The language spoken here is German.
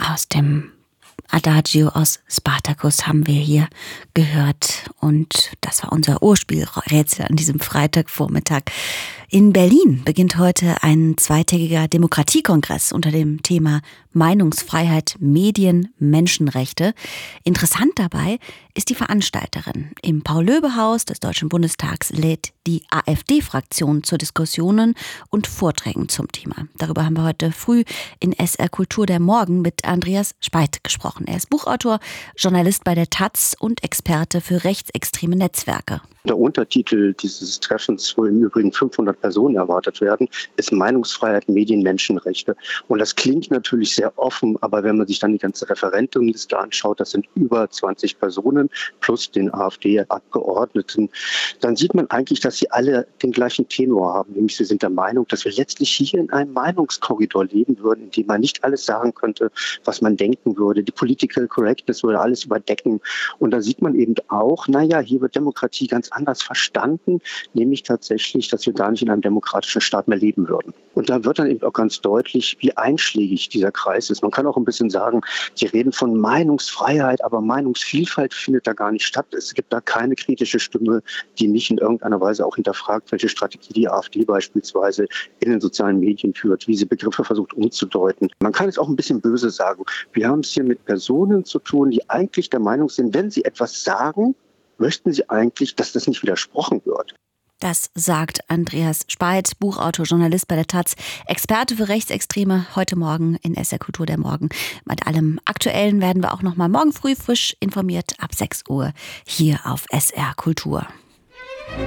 Aus dem Adagio aus Spartacus haben wir hier gehört. Und das war unser Urspielrätsel an diesem Freitagvormittag. In Berlin beginnt heute ein zweitägiger Demokratiekongress unter dem Thema Meinungsfreiheit, Medien, Menschenrechte. Interessant dabei ist die Veranstalterin. Im Paul-Löbe-Haus des Deutschen Bundestags lädt die AfD-Fraktion zu Diskussionen und Vorträgen zum Thema. Darüber haben wir heute früh in SR Kultur der Morgen mit Andreas Speit gesprochen. Er ist Buchautor, Journalist bei der taz und Experte für rechtsextreme Netzwerke. Der Untertitel dieses Treffens, wo im Übrigen 500 Personen erwartet werden, ist Meinungsfreiheit, Medien, Menschenrechte. Und das klingt natürlich sehr offen, aber wenn man sich dann die ganze Referentenliste anschaut, das sind über 20 Personen plus den AfD-Abgeordneten, dann sieht man eigentlich, dass sie alle den gleichen Tenor haben. Nämlich sie sind der Meinung, dass wir letztlich hier in einem Meinungskorridor leben würden, in dem man nicht alles sagen könnte, was man denken würde. Die Political Correctness würde alles überdecken. Und da sieht man eben auch, hier wird Demokratie ganz anders verstanden, nämlich tatsächlich, dass wir gar nicht in einem demokratischen Staat mehr leben würden. Und da wird dann eben auch ganz deutlich, wie einschlägig dieser Kreis ist. Man kann auch ein bisschen sagen, die reden von Meinungsfreiheit, aber Meinungsvielfalt findet da gar nicht statt. Es gibt da keine kritische Stimme, die nicht in irgendeiner Weise auch hinterfragt, welche Strategie die AfD beispielsweise in den sozialen Medien führt, wie sie Begriffe versucht umzudeuten. Man kann es auch ein bisschen böse sagen. Wir haben es hier mit Personen zu tun, die eigentlich der Meinung sind, wenn sie etwas sagen, möchten sie eigentlich, dass das nicht widersprochen wird. Das sagt Andreas Speit, Buchautor, Journalist bei der taz, Experte für Rechtsextreme, heute Morgen in SR Kultur der Morgen. Mit allem Aktuellen werden wir auch noch mal morgen früh frisch informiert ab 6 Uhr hier auf SR Kultur.